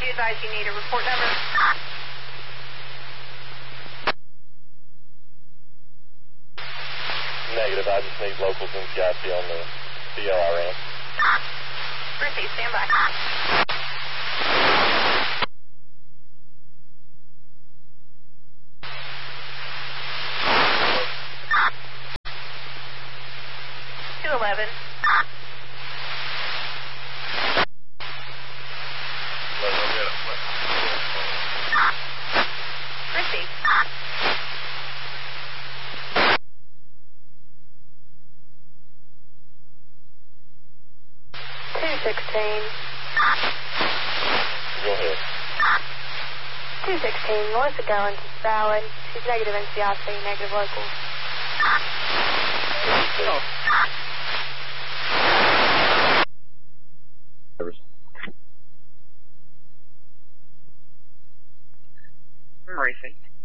be advised you need a report number. Negative, I just need locals in CIC on the CLRN. Received, stand by. Two 11. Received. 216. Go ahead. 216, Melissa Goins is valid. She's negative NCIC, negative locals. I'm racing.